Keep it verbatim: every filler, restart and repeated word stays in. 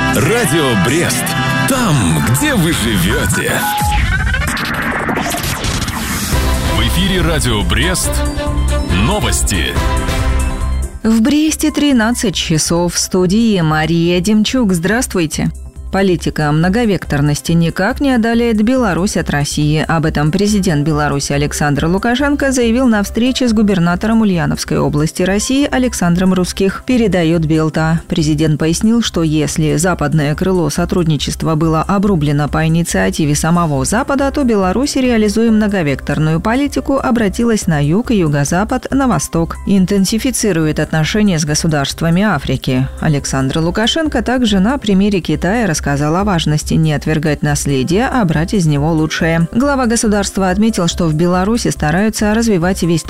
Радио Брест. Там, где вы живете. В эфире Радио Брест. Новости. В Бресте тринадцать часов. В студии Мария Демчук. Здравствуйте. Политика многовекторности никак не отдаляет Беларусь от России. Об этом президент Беларуси Александр Лукашенко заявил на встрече с губернатором Ульяновской области России Александром Русских. Передает Белта. Президент пояснил, что если западное крыло сотрудничества было обрублено по инициативе самого Запада, то Беларусь, реализуя многовекторную политику, обратилась на юг и юго-запад, на восток. Интенсифицирует отношения с государствами Африки. Александр Лукашенко также на примере Китая рассказал Сказал о важности не отвергать наследие, а брать из него лучшее. Глава государства отметил, что в Беларуси стараются развивать весь